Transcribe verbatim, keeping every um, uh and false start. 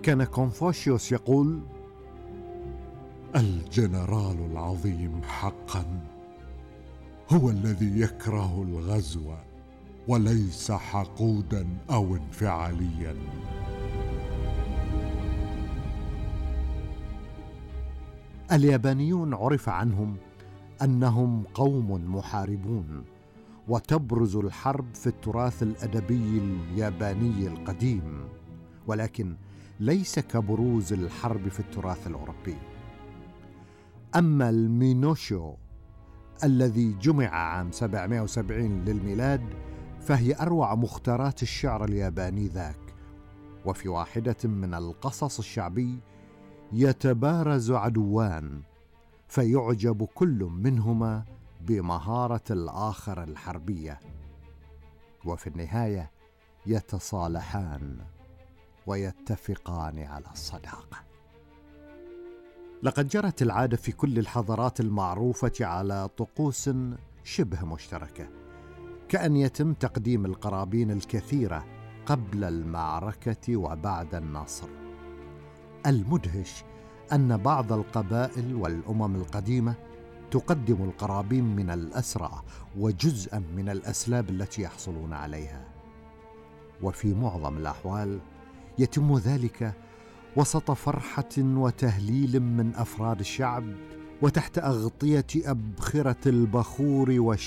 كان كونفوشيوس يقول: الجنرال العظيم حقا هو الذي يكره الغزو وليس حقودا أو انفعاليا. اليابانيون عرف عنهم أنهم قوم محاربون، وتبرز الحرب في التراث الأدبي الياباني القديم، ولكن ليس كبروز الحرب في التراث الأوروبي. أما المينوشو الذي جمع عام سبعمائة وسبعين للميلاد فهي أروع مختارات الشعر الياباني ذاك، وفي واحدة من القصص الشعبي يتبارز عدوان فيعجب كل منهما بمهارة الآخر الحربية، وفي النهاية يتصالحان ويتفقان على الصداقة. لقد جرت العادة في كل الحضارات المعروفة على طقوس شبه مشتركة، كأن يتم تقديم القرابين الكثيرة قبل المعركة وبعد النصر. المدهش أن بعض القبائل والأمم القديمة تقدم القرابين من الأسرى وجزءا من الأسلاب التي يحصلون عليها، وفي معظم الأحوال يتم ذلك وسط فرحة وتهليل من أفراد الشعب وتحت أغطية أبخرة البخور